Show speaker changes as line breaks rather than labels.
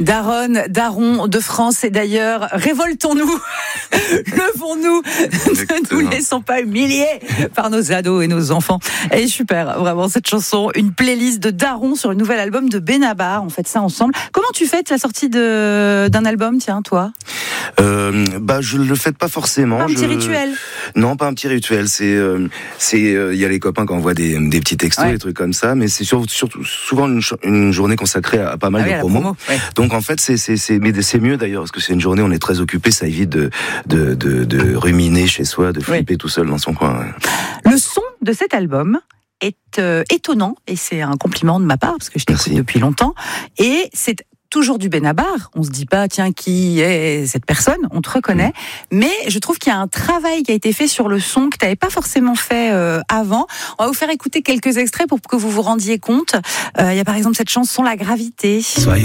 Daron de France, et d'ailleurs, révoltons-nous, levons-nous, ne nous laissons pas humilier par nos ados et nos enfants. Elle est super, vraiment, cette chanson, une playlist de Daron sur le nouvel album de Benabar. On fait ça ensemble. Comment tu fêtes la sortie d'un album, tiens, toi?
Je le fête pas forcément.
Pas un petit rituel?
Non, pas un petit rituel. Il y a les copains qui envoient des petits textos, des trucs comme ça, mais c'est surtout souvent une journée consacrée à pas mal de promos.
Ouais.
Donc en fait, mais c'est mieux d'ailleurs, parce que c'est une journée où on est très occupé, ça évite de ruminer chez soi, de flipper tout seul dans son coin. Ouais.
Le son de cet album est étonnant, et c'est un compliment de ma part, parce que je t'écoute depuis longtemps, et c'est toujours du Benabar. On se dit pas, tiens, qui est cette personne? On te reconnaît. Mais je trouve qu'il y a un travail qui a été fait sur le son que tu n'avais pas forcément fait avant. On va vous faire écouter quelques extraits pour que vous vous rendiez compte. Il y a par exemple cette chanson, La Gravité.